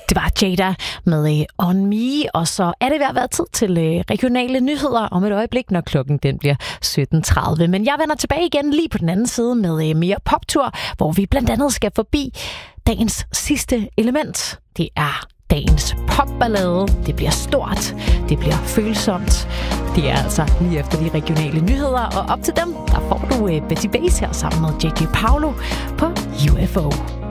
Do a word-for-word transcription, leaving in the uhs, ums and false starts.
Det var Jada med uh, On Me, og så er det ved at være tid til uh, regionale nyheder om et øjeblik, når klokken den bliver sytten tredive. Men jeg vender tilbage igen lige på den anden side med uh, mere poptur, hvor vi blandt andet skal forbi dagens sidste element. Det er dagens popballade. Det bliver stort, det bliver følsomt. Det er altså lige efter de regionale nyheder, og op til dem, der får du uh, Betty Bass her sammen med J J Paulo på U F O.